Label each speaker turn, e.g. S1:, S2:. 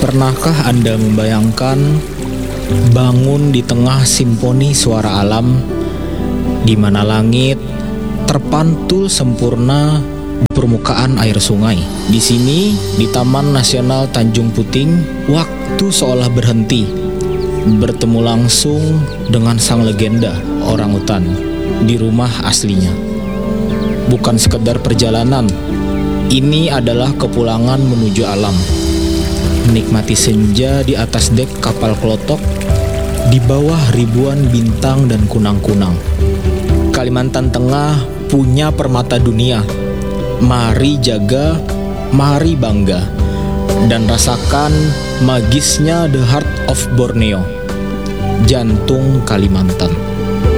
S1: Pernahkah Anda membayangkan bangun di tengah simfoni suara alam, di mana langit terpantul sempurna di permukaan air sungai? Di sini, di Taman Nasional Tanjung Puting, waktu seolah berhenti, bertemu langsung dengan sang legenda orangutan di rumah aslinya. Bukan sekedar perjalanan, ini adalah kepulangan menuju alam. Menikmati senja di atas dek kapal klotok, di bawah ribuan bintang dan kunang-kunang. Kalimantan Tengah punya permata dunia. Mari jaga, mari bangga, dan rasakan magisnya The Heart of Borneo, jantung Kalimantan.